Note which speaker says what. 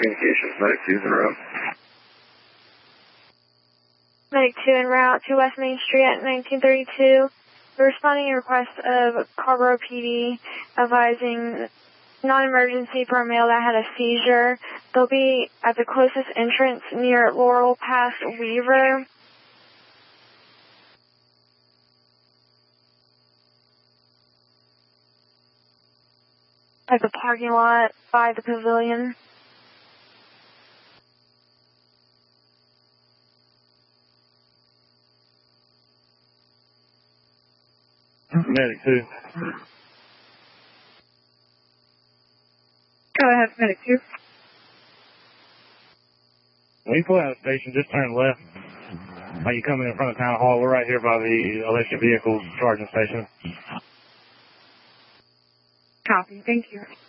Speaker 1: Communications, Medic 2's en route.
Speaker 2: Medic 2 en route to West Main Street at 1932. We're responding to a request of Carborough PD advising non-emergency for a male that had a seizure. They'll be at the closest entrance near Laurel past Weaver. At the parking lot by the pavilion.
Speaker 3: Medic 2.
Speaker 4: Go ahead, Medic 2.
Speaker 3: When you pull out of the station, just turn left. When you come in front of Town Hall, we're right here by the electric vehicle charging station.
Speaker 4: Copy, thank you.